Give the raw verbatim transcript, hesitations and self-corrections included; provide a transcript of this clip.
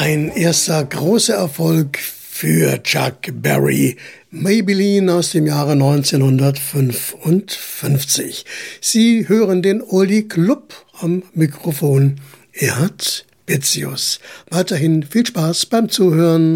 Ein erster großer Erfolg für Chuck Berry. Maybelline aus dem Jahre neunzehnhundertfünfundfünfzig. Sie hören den Oldie Club am Mikrofon. Erhard Betzius. Weiterhin viel Spaß beim Zuhören.